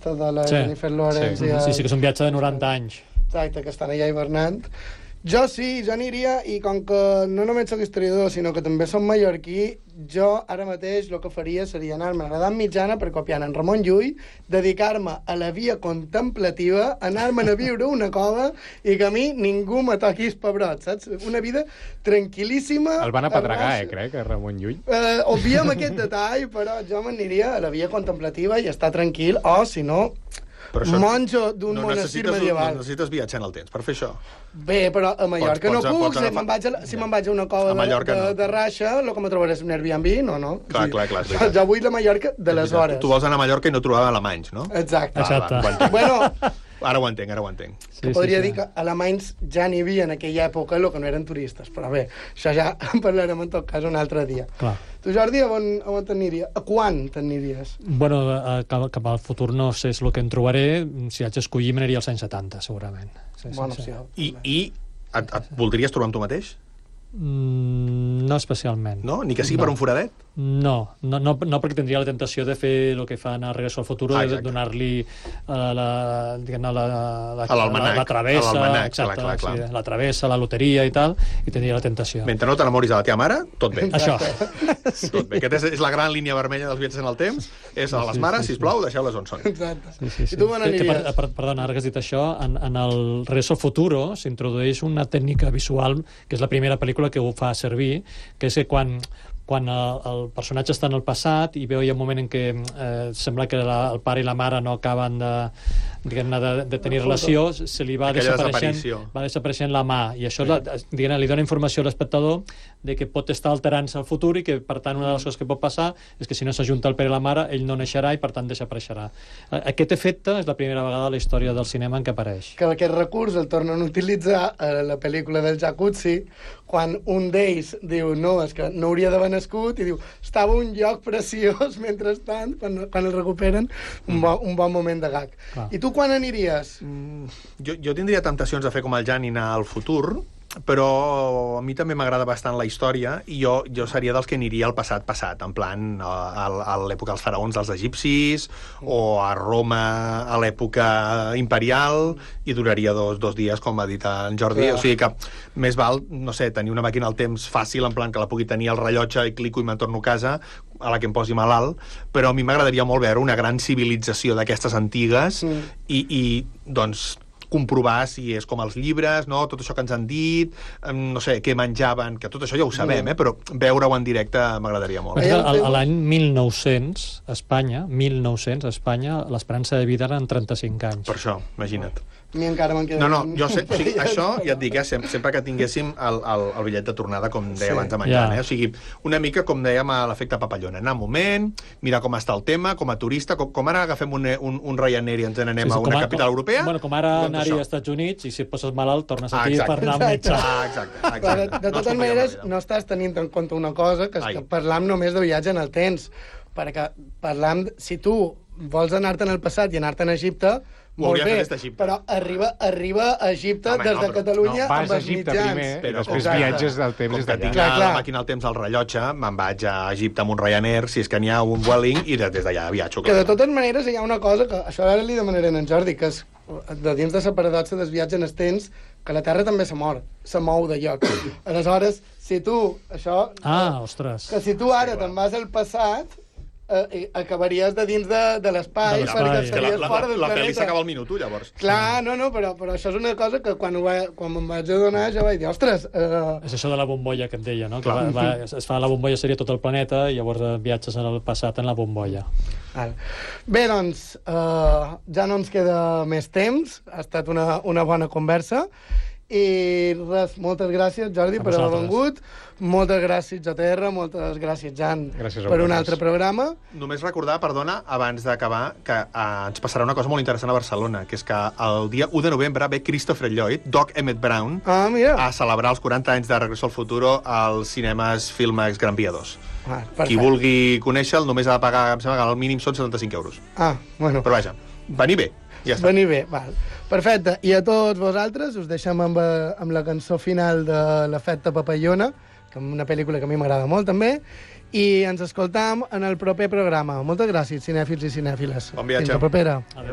aquesta de la Jennifer Lawrence. Sí, que és un viatge de 90 anys. Exacte, que estan allà hivernant. Jo aniria, i com que no només soc historiador, sinó que també som mallorquí, jo ara mateix el que faria seria anar-me a l'edat mitjana per copiar en Ramon Llull, dedicar-me a la via contemplativa, anar-me'n a viure una cova i que a mi ningú me toqui els pebrots, saps? Una vida tranquil·líssima. El van apedregar, crec, a Ramon Llull. Obviem aquest detall, però jo m'aniria a la via contemplativa i estar tranquil, o, si no, monjo d'un monestir medieval. No necessites viatjar en el temps per fer això. Bé, però a Mallorca no puc. Si me'n vaig a una cova de Raixa, el que me trobaré és un Airbnb, no. Clar. Jo vull la Mallorca de les hores. Tu vols anar a Mallorca i no trobar alemanys, no? Exacte. Bueno, ara ho entenc. Podria dir que alemanys ja n'hi havia en aquella època, el que no eren turistes, però bé, això ja en parlarem en tot cas un altre dia. Clar. Tu, Jordi, on t'aniries? A quan t'aniries? Bueno, cap al futur no sé és el que em trobaré. Si haig d'escollir, m'aniria als anys 70, segurament. I et voldries trobar amb tu mateix? No especialment. No? Ni que sigui per un foradet? No, perquè tindria la tentació de fer el que fan a Regreso al Futuro, de donar-li la travessa, la travessa, la loteria i tal, i tindria la tentació. Mentre no t'enamoris de la teva mare, tot bé. Això. Tot bé. Aquesta és la gran línia vermella dels viatges en el temps. És a les mares, sisplau, deixeu-les on són. Exacte. I tu me n'aniries? Perdona, ara que has dit això, en el Regreso al Futuro s'introdueix una tècnica visual, que és la primera pel·lícula que ho fa servir, que és que quan el personatge està en el passat i veu hi ha un moment en què sembla que el pare i la mare no acaben de tenir relació, se li va desapareixent la mà, i això li dona informació a l'espectador de que pot estar alterant-se al futur i que, per tant, una de les coses que pot passar és que si no s'ajunta el pare i la mare, ell no naixerà i, per tant, desapareixerà. Aquest efecte és la primera vegada a la història del cinema en què apareix. Que aquest recurs el tornen a utilitzar a la pel·lícula del Jacuzzi, quan un d'ells diu, no, és que no hauria d'haver nascut, i diu, estava un lloc preciós, mentrestant, quan el recuperen, un bon moment de gag. I tu quan aniries? Jo tindria temptacions de fer com el Jan i anar al futur, però a mi també m'agrada bastant la història i jo seria dels que aniria al passat, en plan a l'època dels faraons dels egipcis o a Roma a l'època imperial, i duraria dos dies, com ha dit en Jordi. O sigui que més val, no sé, tenir una màquina del temps fàcil, en plan que la pugui tenir al rellotge i clico i me'n torno a casa, a la que em posi malalt, però a mi m'agradaria molt veure una gran civilització d'aquestes antigues i doncs comprovar si és com els llibres, no? Tot això que ens han dit, no sé, què menjaven, que tot això ja ho sabem, però veure-ho en directe m'agradaria molt. L'any 1900, a Espanya, l'esperança de vida eren 35 anys. Per això, imagina't. A mi encara me'n queda... No, jo sé, o sigui, això ja et dic, sempre que tinguéssim el bitllet de tornada, com deia abans de menjar, o sigui, una mica com dèiem a l'efecte papallona, anar un moment, mirar com està el tema, com a turista, com ara agafem un Ryanair i ens n'anem a una capital europea... Bueno, com ara anar-hi als Estats Units i si et poses malalt tornes aquí per anar al metge. Exacte. De totes maneres, no estàs tenint en compte una cosa, que és que parlam només de viatge en el temps, perquè parlam, si tu vols anar-te en el passat i anar-te a Egipte, molt bé, però arriba a Egipte des de Catalunya amb els mitjans. Vas a Egipte primer, i després viatges del temps des d'allà. Com que tinc la màquina del temps al rellotge, me'n vaig a Egipte amb un Ryanair, si és que n'hi ha un Vueling, i des d'allà viatjo. Que de totes maneres hi ha una cosa, que això ara li demanaré a en Jordi, que és de dins de la paradoxa del viatge en el temps, que la Terra també se mou de lloc. Aleshores, si tu, això... ostres. Que si tu ara te'n vas al passat, acabaries de dins de l'espai, perquè series fora del planeta. La pel·li s'acaba al minut, llavors. Clar, però això és una cosa que quan me'n vaig adonar ja vaig dir, ostres... És això de la bombolla que et deia, no? Que es fa la bombolla, seria tot el planeta, i llavors viatges en el passat en la bombolla. Bé, doncs, ja no ens queda més temps, ha estat una bona conversa, i res, moltes gràcies, Jordi, per haver vengut. Moltes gràcies, JTR, moltes gràcies, Jan, per un altre programa. Només recordar, perdona, abans d'acabar, que ens passarà una cosa molt interessant a Barcelona, que és que el dia 1 de novembre ve Christopher Lloyd, Doc Emmett Brown, a celebrar els 40 anys de Regreso al Futuro als cinemes Filmex Gran Via 2. Qui vulgui conèixer-lo només ha de pagar, em sembla que el mínim són 75 euros. Bueno. Però vaja, venir bé. Ja està. Venir bé, val. Perfecte. I a tots vosaltres us deixem amb la cançó final de l'Efecte Papallona, que és una pel·lícula que a mi m'agrada molt, també, i ens escoltam en el proper programa. Moltes gràcies, cinèfils i cinèfiles. Bon viatge. Fins la propera.